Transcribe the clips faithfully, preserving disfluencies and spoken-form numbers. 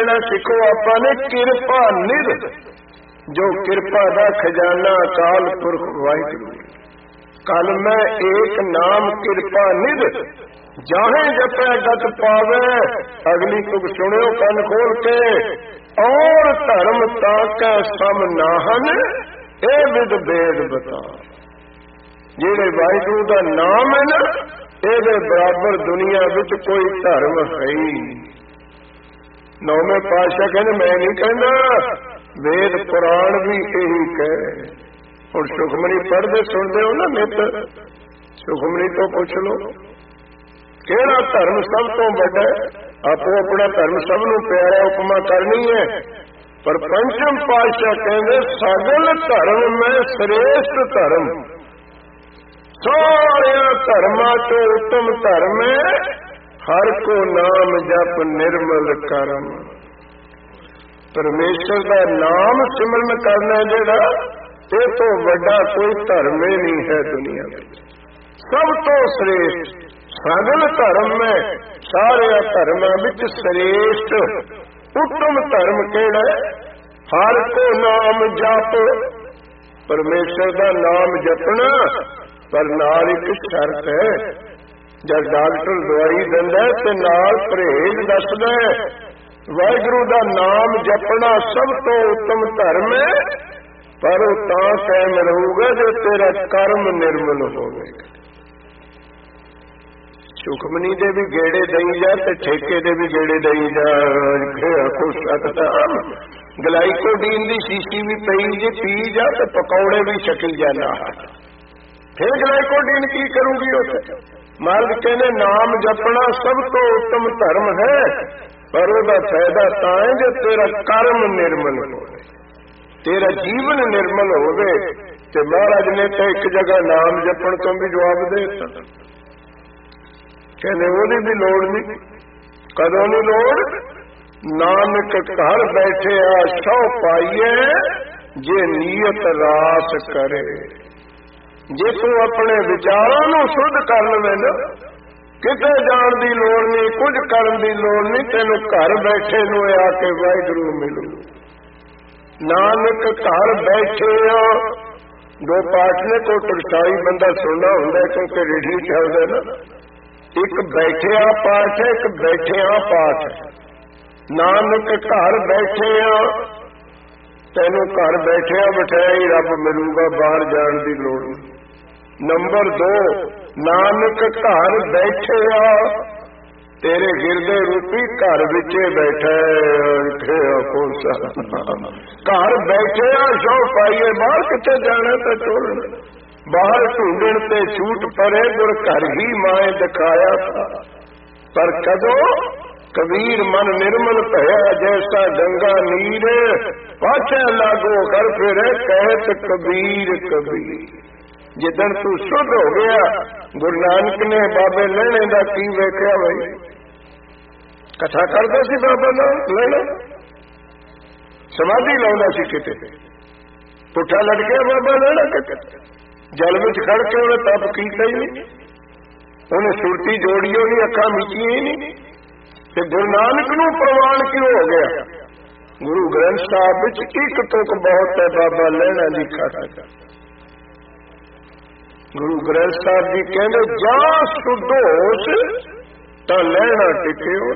लेना सिखो आपां ने किरपा निध, जो किरपा दा खजाना अकाल पुरख वाहिगुरू। कल मैं एक नाम किरपा निध, जाहे जपै गत पावे। अगली तुक सुनियो कन खोल के, और धर्म ताकै सम नाहन, ए विद भेद बता। जेड़े वाहिगुरू दा नाम है ना, ਇਹਦੇ बराबर दुनिया विच कोई धर्म है ही। नौवें पातशाह कहते मैं नहीं कहना, वेद पुराण भी यही कहे। हुण सुखमनी पढ़ते सुनते हो ना नित, सुखमनी तो पूछ लो केड़ा धर्म सब तो वड्डा है। आपो अपना धर्म सब नूं प्यारा उपमा करनी है, पर पंचम पातशाह कहते सगल धर्म में श्रेष्ठ धर्म, सारे धर्मा चो उत्तम धर्म है हर को नाम जप निर्मल करम। परमेश्वर का नाम सिमरन करना जेड़ा, ये तो वड्डा कोई धर्म ही नहीं है दुनिया में। सब तो श्रेष्ठ सगल धर्म में, सारे धर्मां विच श्रेष्ठ उत्तम धर्म केड़ा है? हर को नाम जप, परमेश्वर का नाम जपना। पर नाल एक शर्त है, जब डॉक्टर दवाई दिंदा ते नाल परहेज दसदा है। वाहिगुरू दा नाम जपना सब तो उत्तम धर्म है, पर वो तां कायम रहूगा जो तेरा कर्म निर्मल होवेगा। सुखमनी दे भी गेड़े दई जा ते ठेके दे भी गेड़े दई जा। आखो सतनाम, ग्लाइकोडीन दी शीशी भी पई जे पी जा ते पकौड़े भी छकी जाना। फिर ग्लाइकोडीन की करूंगी उसे? मालिक कहने नाम जपना सब तो उत्तम धर्म है, पर उसका फायदा तां है जो तेरा कर्म निर्मल हो, तेरा जीवन निर्मल हो। महाराज ने तो एक जगह नाम जपन तो भी जवाब दे दिता, कहने वो भी लोड़ नहीं। कदों नहीं लोड़? नानक घर बैठे आ सौ पाइए, जे नीयत रास करे। जे तू अपने विचारों नूं शुद्ध कर लवे ना, किते जाण दी लोड़ नहीं, कुछ करन दी लोड़ नहीं, तेनू घर बैठे नूं आके वाहिगुरू मिलू। नानक घर बैठे आ, दो पाठ ने को टकसाई बंदा सुनना हुंदा क्योंकि रेडियो चलदा ना। एक बैठे आ पाठ है, एक बैठे आ पाठ है। नानक घर बैठे आ, तेनू घर बैठे बिठाया ही रब मिलूगा, बाहर जाण दी लोड़ नहीं। नंबर दो, नानक घर बैठे आ, तेरे गिरदे रूपी घर विचे बैठे। घर बैठे आ सौ पाइए, बाहर कितने जाना तो टोलना। बाहर ढूंढण ते छूट परे, गुर घर ही माए दिखाया था। पर कदों कबीर मन निर्मल भया, जैसा गंगा नीर पाछे लागो कर फिरे, कहत कबीर कबीर। जिदन तू शुद्ध हो गया, गुरु नानक ने बाबे लैणे का की वेख्या भाई, कथा करता सी बाबा लैणा, समाधि लाउंदा सी किते, पुठा लट गया बाबा लैणा किते, जल विच खड़ के उन्हें तप कीता ही नहीं, उन्हें सुरती जोड़ियो नहीं, अखा मीचिया ही नहीं। ते गुरु नानक नूं प्रवान क्यों हो गया? गुरु ग्रंथ साहब विच एक तुक बहुत है बाबा लैणा दी खातिर। गुरु ग्रंथ साहब जी कहते जा शुद्ध होश तो लैणा टिक्यो।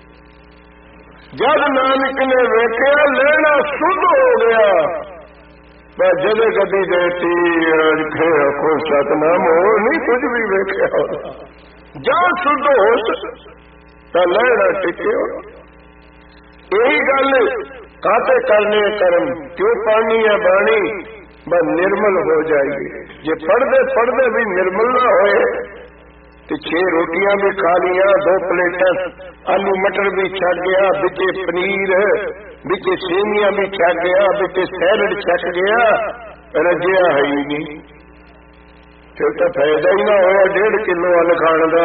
जब नानक ने वेख्या लैणा शुद्ध हो गया, मैं जदे गदी देती आखो सतनाम हो, नहीं कुछ भी वेख्या। जा शुद्ध होश तो लैणा टिक्यो। यही गल काते करने कर्म, क्यों पढ़नी है बाणी? बस निर्मल हो जाएगी। जे पढ़ते पढ़ते भी निर्मल ना होए तो छह रोटियां भी खा लिया, दो प्लेट आलू मटर भी छक गया, बिचे पनीर, बिचे सेवियां भी छक गया, बिचे सैलड छक गया, रजिया है ही नहीं। फिर तो फायदा ही ना होया डेढ़ किलो अल खाण का।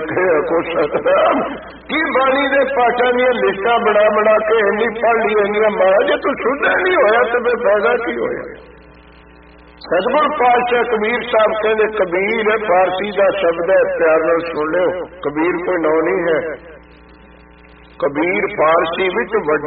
की बाणी के पाठा दी लिस्टा बना बना के इन्नी पढ़ ली इन्नियां मां, जे तू शुद्ध नहीं होया तो फिर फायदा की होया? सतगुर पातशाह कबीर साहब कहते, कबीर फारसी का शब्द है, प्यार नाल सुन लो। कबीर कोई नाम नहीं है, कबीर फारसी विच